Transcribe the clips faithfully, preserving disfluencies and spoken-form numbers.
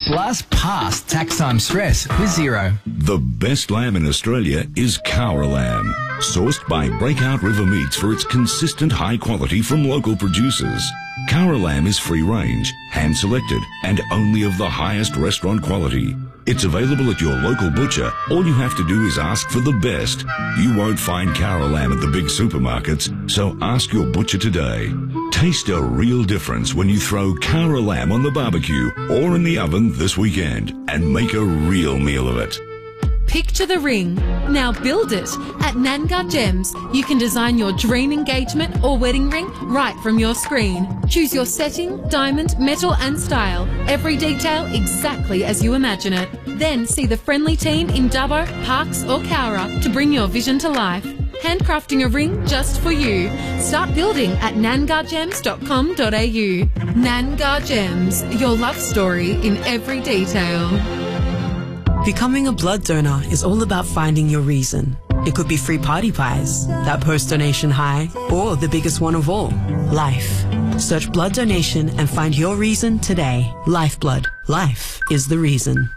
Blast past tax time stress with Zero. The best lamb in Australia is Cowra lamb, sourced by Breakout River Meats for its consistent high quality from local producers. Cowra lamb is free range, hand selected, and only of the highest restaurant quality. It's available at your local butcher. All you have to do is ask for the best. You won't find Cowra lamb at the big supermarkets, so ask your butcher today. Taste a real difference when you throw Cowra lamb on the barbecue or in the oven this weekend and make a real meal of it. Picture the ring. Now build it. At Nanga Gems, you can design your dream engagement or wedding ring right from your screen. Choose your setting, diamond, metal and style. Every detail exactly as you imagine it. Then see the friendly team in Dubbo, Parks or Cowra to bring your vision to life. Handcrafting a ring just for you. Start building at nangar gems dot com dot a u. Nangar Gems, your love story in every detail. Becoming a blood donor is all about finding your reason. It could be free party pies, that post-donation high, or the biggest one of all, life. Search blood donation and find your reason today. Lifeblood. Life is the reason.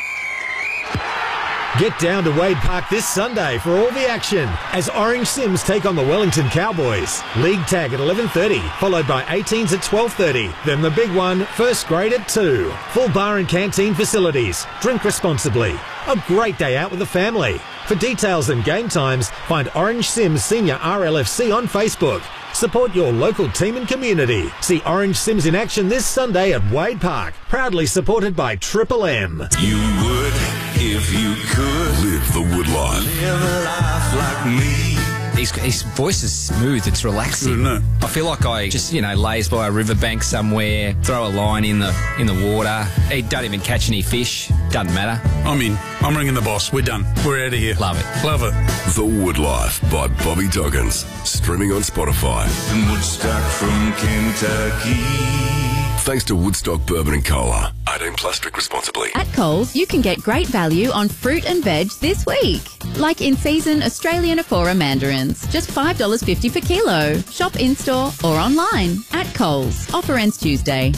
Get down to Wade Park this Sunday for all the action as Orange Sims take on the Wellington Cowboys. League tag at eleven thirty, followed by eighteens at twelve thirty. Then the big one, first grade at two. Full bar and canteen facilities. Drink responsibly. A great day out with the family. For details and game times, find Orange Sims Senior R L F C on Facebook. Support your local team and community. See Orange Sims in action this Sunday at Wade Park. Proudly supported by Triple M. You would, if you could, live the wood life. Live a life like me. His, his voice is smooth, it's relaxing. Isn't it? I feel like I just, you know, lays by a riverbank somewhere, throw a line in the in the water. He don't even catch any fish. Doesn't matter. I'm in. I'm ringing the boss. We're done. We're out of here. Love it. Love it. The Wood Life by Bobby Doggins. Streaming on Spotify. Woodstock from Kentucky. Thanks to Woodstock Bourbon and Cola. eighteen plus, drink responsibly. At Coles, you can get great value on fruit and veg this week. Like in-season Australian Afora mandarins, just five dollars fifty per kilo. Shop in-store or online. At Coles. Offer ends Tuesday.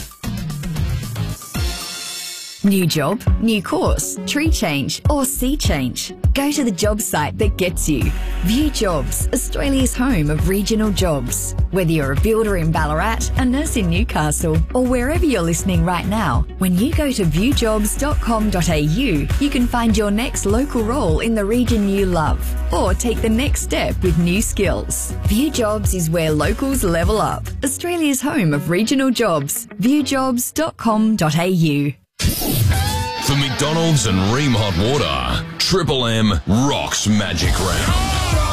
New job, new course, tree change or sea change. Go to the job site that gets you. View Jobs, Australia's home of regional jobs. Whether you're a builder in Ballarat, a nurse in Newcastle or wherever you're listening right now, when you go to view jobs dot com dot a u, you can find your next local role in the region you love or take the next step with new skills. View Jobs is where locals level up. Australia's home of regional jobs. view jobs dot com dot a u. For McDonald's and Ream Hot Water, Triple M rocks Magic Round.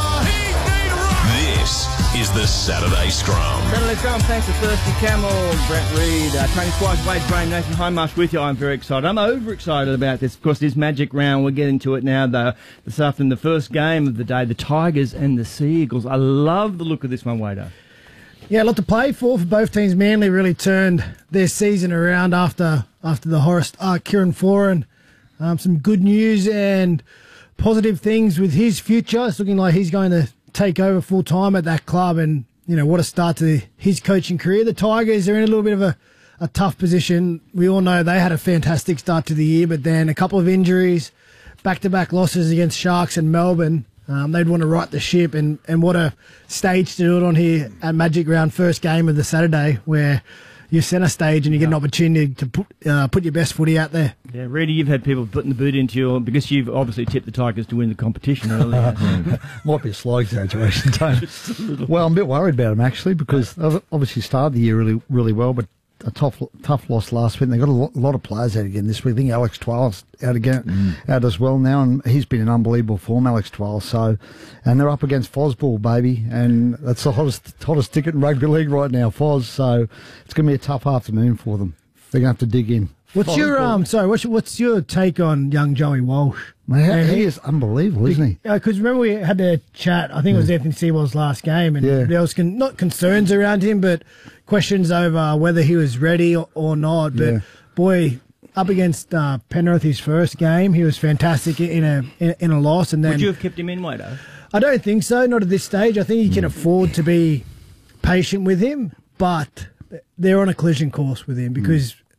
This is the Saturday Scrum. Saturday Scrum, thanks to Thirsty Camel, Brett Reid, uh, Tony Squires, Wade Graham, Nathan Highmarsh with you. I'm very excited. I'm overexcited about this. Of course, this Magic Round, we'll get into it now, though. This afternoon, the first game of the day, the Tigers and the Sea Eagles. I love the look of this one, Wado. Yeah, a lot to play for for both teams. Manly really turned their season around after after the Horace uh, Kieran Foran. Um, some good news and positive things with his future. It's looking like he's going to take over full time at that club, and you know what a start to his coaching career. The Tigers are in a little bit of a, a tough position. We all know they had a fantastic start to the year, but then a couple of injuries, back-to-back losses against Sharks and Melbourne. Um, they'd want to right the ship, and, and what a stage to do it on here at Magic Round, first game of the Saturday, where you centre stage and you get an opportunity to put uh, put your best footy out there. Yeah, Reedy, you've had people putting the boot into you because you've obviously tipped the Tigers to win the competition earlier. Might be a slight exaggeration, Tony. Well, I'm a bit worried about them actually because they've obviously started the year really really well, but a tough tough loss last week. They got a lot, a lot of players out again this week. I think Alex Twal's out again, mm. out as well now, and he's been in unbelievable form, Alex Twal. So, and they're up against Fosball, baby, and that's the hottest hottest ticket in rugby league right now, Fos. So it's going to be a tough afternoon for them. They're going to have to dig in. What's your um? Sorry, what's what's your take on young Joey Walsh? Man, he, he is unbelievable, isn't he? Because uh, remember we had a chat. I think it was yeah. Anthony Sewell's last game, and yeah. there was con- not concerns around him, but questions over whether he was ready or, or not. But yeah. boy, up against uh, Penrith, his first game, he was fantastic in a in, in a loss. And then would you have kept him in, Wado? I don't think so. Not at this stage. I think he can mm. afford to be patient with him, but they're on a collision course with him because. Mm.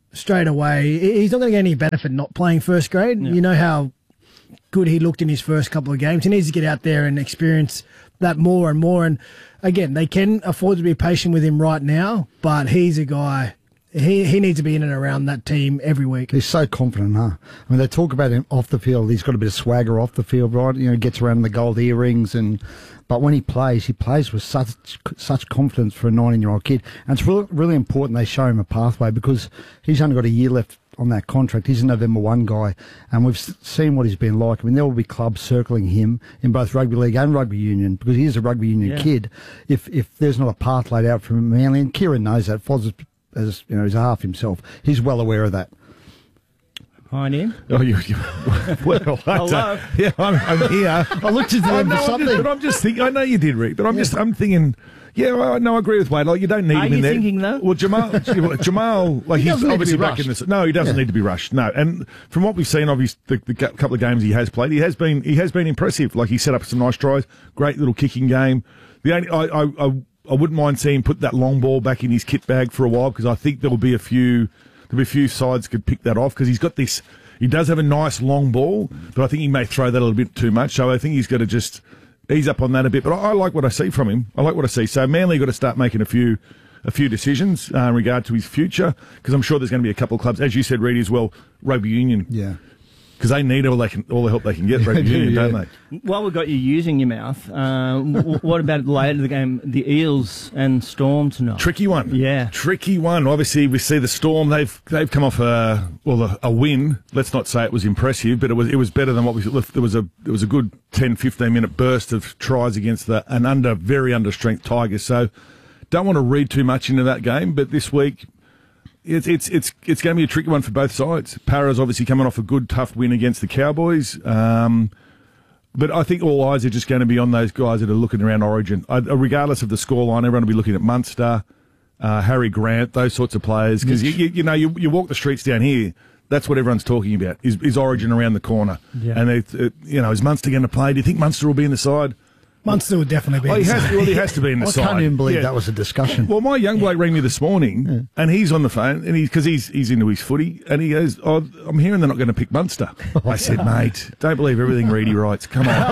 straight away. He's not going to get any benefit not playing first grade. Yeah. You know how good he looked in his first couple of games. He needs to get out there and experience that more and more. And again, they can afford to be patient with him right now, but he's a guy. He he needs to be in and around that team every week. He's so confident, huh? I mean, they talk about him off the field. He's got a bit of swagger off the field, right? You know, he gets around in the gold earrings, and but when he plays, he plays with such such confidence for a nineteen-year-old kid. And it's really, really important they show him a pathway because he's only got a year left on that contract. He's a November one guy, and we've seen what he's been like. I mean, there will be clubs circling him in both rugby league and rugby union because he is a rugby union Yeah. kid. If if there's not a path laid out for him, Manly, and Kieran knows that. Foz, as you know, he's a half himself. He's well aware of that. Hi, Ian. Oh, you, you well, I Hello. don't- yeah, I'm, I'm here. I looked into I them know, for I'm something. just, but I'm just thinking. I know you did, Rick, but I'm just, I'm thinking. Yeah, I no, I agree with Wade. Like, you don't need Are him in you there. thinking, though? Well, Jamal, Jamal, like He he's doesn't need to obviously be back in rushed. this. No, he doesn't Yeah. need to be rushed. No, and from what we've seen, obviously, the, the gu- couple of games he has played, he has been, he has been impressive. Like, he set up some nice tries, great little kicking game. The only, I, I, I, I wouldn't mind seeing him put that long ball back in his kit bag for a while because I think there will be a few, there'll be a few sides could pick that off because he's got this. He does have a nice long ball, but I think he may throw that a little bit too much. So I think he's got to just ease up on that a bit. But I, I like what I see from him. I like what I see. So Manly got to start making a few, a few decisions uh, in regard to his future because I'm sure there's going to be a couple of clubs, as you said, Reedy, as well, rugby union. Yeah. Because they need all they can, all the help they can get, rugby They do, union, yeah. don't they? While we've got you using your mouth, uh, w- what about later in the game, the Eels and Storm tonight? Tricky one. Yeah. Tricky one. Obviously, we see the Storm. They've they've come off a well a, a win. Let's not say it was impressive, but it was it was better than what we. There was a there was a good ten, fifteen minute burst of tries against the an under very under strength Tigers. So don't want to read too much into that game. But this week, it's it's it's it's going to be a tricky one for both sides. Para's obviously coming off a good tough win against the Cowboys. Um, But I think all eyes are just going to be on those guys that are looking around Origin. I, regardless of the scoreline, everyone will be looking at Munster, uh, Harry Grant, those sorts of players. Because, you, you, you know, you, you walk the streets down here, that's what everyone's talking about, is, is Origin around the corner. Yeah. And, it, it, you know, is Munster going to play? Do you think Munster will be in the side? Munster would definitely be. Oh, he inside. has, well, he has to be in the I side. can't even believe Yeah. that was a discussion. Well, my young bloke rang me this morning, Yeah. and he's on the phone, and he because he's he's into his footy, and he goes, "Oh, I'm hearing they're not going to pick Munster." I said, "Mate, don't believe everything Reedy writes. Come on."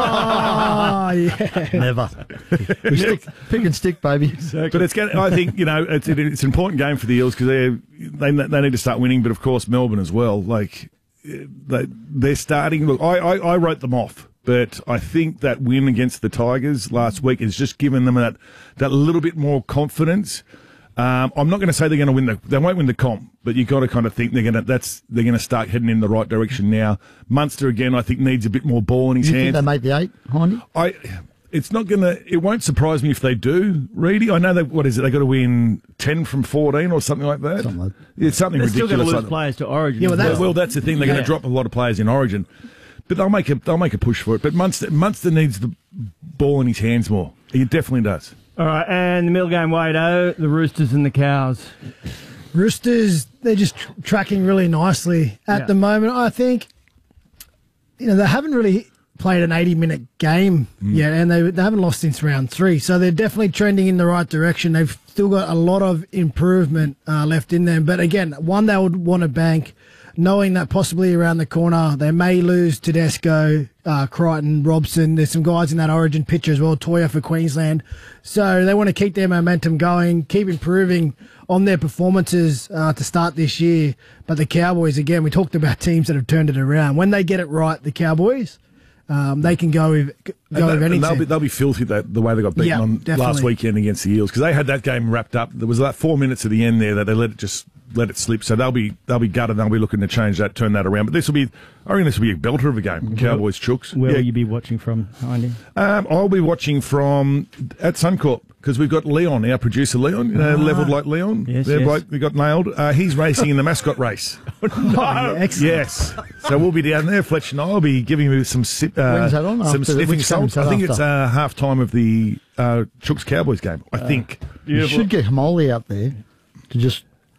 Oh, yeah. Never. We stick, pick and stick, baby. But it's going. I think you know it's it, it's an important game for the Eels because they they they need to start winning. But of course, Melbourne as well. Like they they're starting. Look, I I, I wrote them off. But I think that win against the Tigers last week has just given them that, that little bit more confidence. Um, I'm not going to say they're going to win the they won't win the comp, but you got to kind of think they're going to that's they're going to start heading in the right direction now. Munster again, I think needs a bit more ball in his You think hands. they make the eight, Hindy? I it's not going to it won't surprise me if they do. Reedy, I know that what is it? They got to win ten from fourteen or something like that. Something like It's something They're still ridiculous. going to lose like- players to Origin. Yeah, well, as that's- well, well, that's the thing. They're going Yeah. to drop a lot of players in Origin, but they'll make a they'll make a push for it. But Munster Munster needs the ball in his hands more. He definitely does. All right, and the middle game, Wado, the Roosters and the Cows. Roosters, they're just tr- tracking really nicely at Yeah. the moment. I think, you know, they haven't really played an eighty-minute game yet, and they, they haven't lost since round three. So they're definitely trending in the right direction. They've still got a lot of improvement uh, left in them. But again, one they would want to bank, knowing that possibly around the corner they may lose Tedesco, uh, Crichton, Robson. There's some guys in that Origin picture as well, Toya for Queensland. So they want to keep their momentum going, keep improving on their performances uh, to start this year. But the Cowboys, again, we talked about teams that have turned it around. When they get it right, the Cowboys, um, they can go with, go And with they- anything. and they'll be they'll be filthy that the way they got beaten Yeah, on definitely. last weekend against the Eels because they had that game wrapped up. There was like four minutes at the end there that they let it just let it slip. So they'll be they'll be gutted. They'll be looking to change that, turn that around. But this will be I reckon this will be a belter of a game. Cowboys Chooks. Where Yeah. will you be watching from, Hindy? Um, I'll be watching from at Suncorp because we've got Leon, our producer Leon, you know, levelled like Leon. Yes, Their yes. bloke we got nailed. Uh, he's racing in the mascot race. yeah, excellent. Yes. So we'll be down there. Fletch and I will be giving you some sip, uh, When's that on? some After the- sniffing which game salts. is that I think after? it's uh, half time of the uh, Chooks Cowboys game. I think. You should get Hamoli out there to just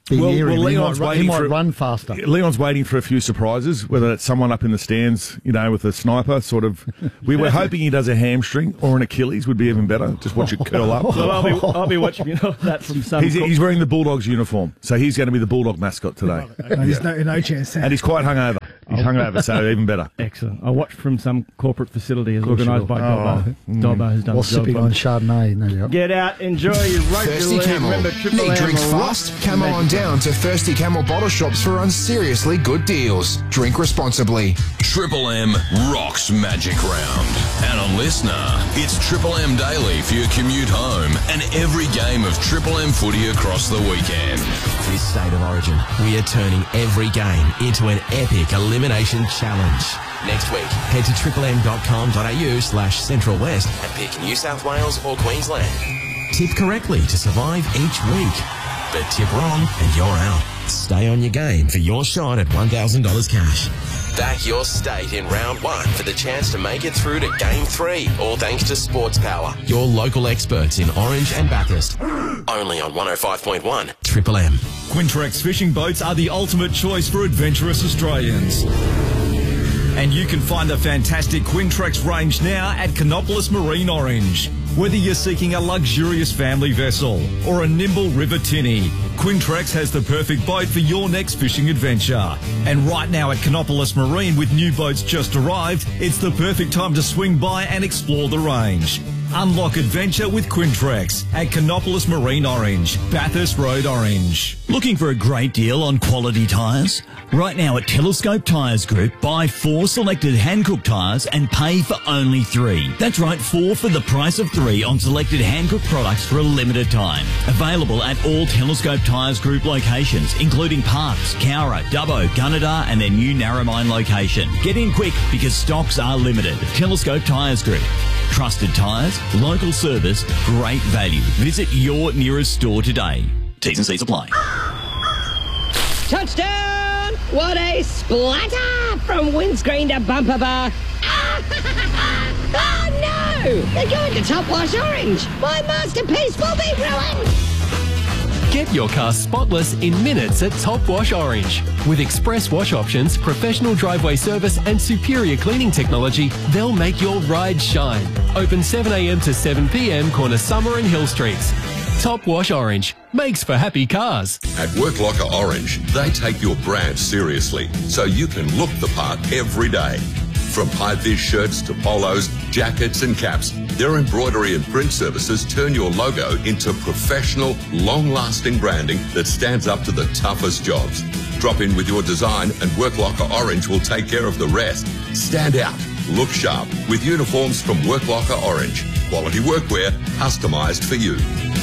be Well, near well him. He Leon's might, run- he waiting might for run faster. Leon's waiting for a few surprises, whether it's someone up in the stands, you know, with a sniper, sort of. We were hoping he does a hamstring or an Achilles would be even better. Just watch it curl up. Well, I'll be, I'll be watching you know, that from some... He's, he's wearing the Bulldogs uniform, so he's going to be the Bulldog mascot today. No, there's no, no chance. And he's quite hungover. He's hungover, so even better. Excellent. I watched from some corporate facility as course you organised will. by Dobbo. Oh, mm. Dobbo has done While the job. sipping on Chardonnay. No doubt. Get out, enjoy your rugby Thirsty league. Camel. Remember, Triple Need M drinks rock fast? Come on magic. down to Thirsty Camel bottle shops for on seriously good deals. Drink responsibly. Triple M rocks Magic Round. And on Listener, it's Triple M Daily for your commute home and every game of Triple M footy across the weekend. This State of Origin, we are turning every game into an epic elimination challenge. Next week, head to triple m dot com dot a u slash central west and pick New South Wales or Queensland. Tip correctly to survive each week. But tip wrong and you're out. Stay on your game for your shot at one thousand dollars cash. Back your state in round one for the chance to make it through to game three, all thanks to Sports Power, your local experts in Orange and Bathurst. Only on one oh five point one Triple M. Quintrex fishing boats are the ultimate choice for adventurous Australians. And you can find the fantastic Quintrex range now at Canopolis Marine Orange. Whether you're seeking a luxurious family vessel or a nimble river tinny, Quintrex has the perfect boat for your next fishing adventure. And right now at Canopolis Marine, with new boats just arrived, it's the perfect time to swing by and explore the range. Unlock adventure with Quintrex at Canopolis Marine Orange, Bathurst Road Orange. Looking for a great deal on quality tyres? Right now at Telescope Tyres Group, buy four selected Hankook tyres and pay for only three. That's right, four for the price of three on selected Hankook products for a limited time. Available at all Telescope Tyres Group locations, including Parkes, Cowra, Dubbo, Gunnedah and their new Narromine location. Get in quick because stocks are limited. Telescope Tyres Group. Trusted tyres, local service, great value. Visit your nearest store today. T's and C's apply. Touchdown! What a splatter from windscreen to bumper bar. Oh no! They're going to Top Wash Orange. My masterpiece will be ruined. Get your car spotless in minutes at Top Wash Orange. With express wash options, professional driveway service and superior cleaning technology, they'll make your ride shine. Open seven a m to seven p m, corner Summer and Hill Streets. Top Wash Orange makes for happy cars. At Work Locker Orange, they take your brand seriously, so you can look the part every day. From high-vis shirts to polos, jackets and caps, their embroidery and print services turn your logo into professional, long-lasting branding that stands up to the toughest jobs. Drop in with your design and Work Locker Orange will take care of the rest. Stand out, look sharp with uniforms from Work Locker Orange. Quality workwear, customised for you.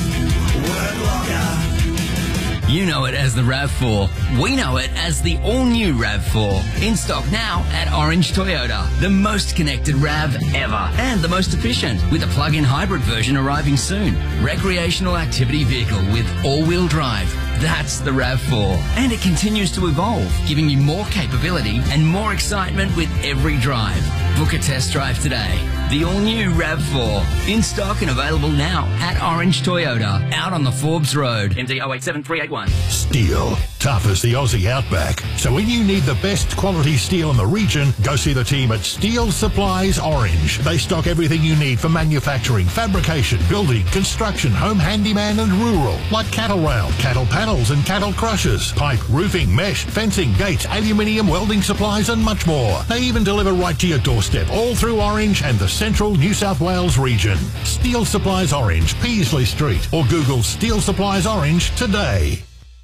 You know it as the RAV four. We know it as the all-new RAV four. In stock now at Orange Toyota. The most connected RAV ever. And the most efficient, with a plug-in hybrid version arriving soon. Recreational activity vehicle with all-wheel drive. That's the RAV four. And it continues to evolve, giving you more capability and more excitement with every drive. Book a test drive today. The all-new RAV four. In stock and available now at Orange Toyota. Out on the Forbes Road. M D zero eight seven three eight one. Steel. Tough as the Aussie Outback. So when you need the best quality steel in the region, go see the team at Steel Supplies Orange. They stock everything you need for manufacturing, fabrication, building, construction, home handyman and rural. Like cattle rail, cattle panels and cattle crushers, pipe, roofing, mesh, fencing, gates, aluminium, welding supplies and much more. They even deliver right to your doorstep, all through Orange and the central New South Wales region. Steel Supplies Orange, Peasley Street, or Google Steel Supplies Orange today.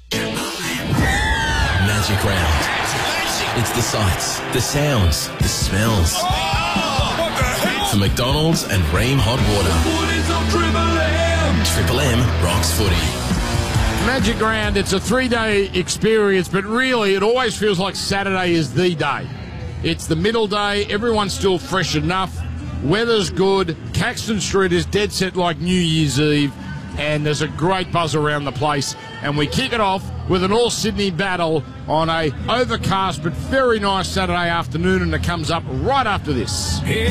Magic Round. It's the sights, the sounds, the smells. For McDonald's and Ream Hot Water. Triple M rocks footy. Magic Round, it's a three-day experience, but really it always feels like Saturday is the day. It's the middle day, everyone's still fresh enough, weather's good, Caxton Street is dead set like New Year's Eve, and there's a great buzz around the place. And we kick it off with an all-Sydney battle on a overcast but very nice Saturday afternoon, and it comes up right after this.